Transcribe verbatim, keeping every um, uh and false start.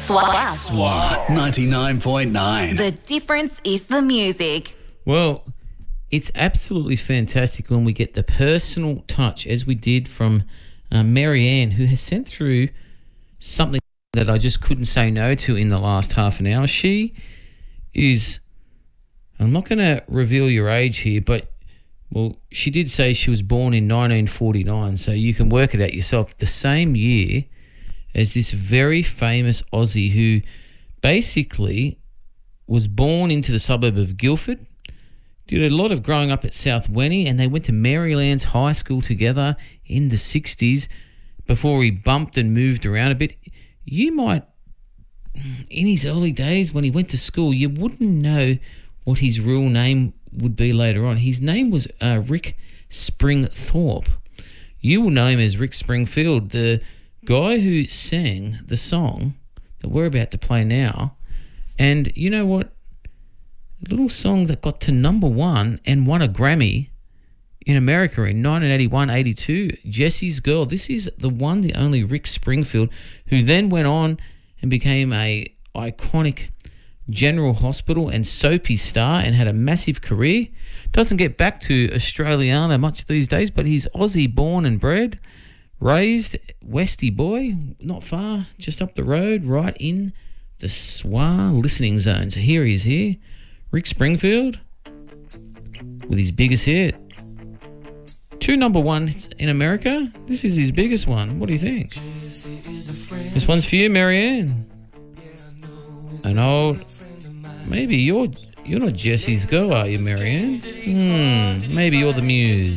Swat. Swat ninety-nine point nine. The difference is the music. Well, it's absolutely fantastic when we get the personal touch, as we did from uh, Marianne, who has sent through something that I just couldn't say no to in the last half an hour. She is, I'm not going to reveal your age here, but, well, she did say she was born in nineteen forty-nine, so you can work it out yourself. The same year as this very famous Aussie who basically was born into the suburb of Guildford, did a lot of growing up at South Wenny, and they went to Marylands High School together in the sixties before he bumped and moved around a bit. You might, in his early days when he went to school, you wouldn't know what his real name would be later on. His name was uh, Rick Springthorpe. You will know him as Rick Springfield, the guy who sang the song that we're about to play now. And you know what? A little song that got to number one and won a Grammy in America in nineteen eighty-one eighty-two, Jesse's Girl. This is the one, the only Rick Springfield, who then went on and became a iconic General Hospital and soapy star and had a massive career. Doesn't get back to Australiana much these days, but he's Aussie born and bred, raised Westy boy, not far, just up the road, right in the S W A listening zone. So here he is here, Rick Springfield, with his biggest hit. Two number ones in America. This is his biggest one. What do you think? This one's for you, Marianne. An old... Maybe you're, you're not Jesse's girl, are you, Marianne? Hmm, maybe you're the muse.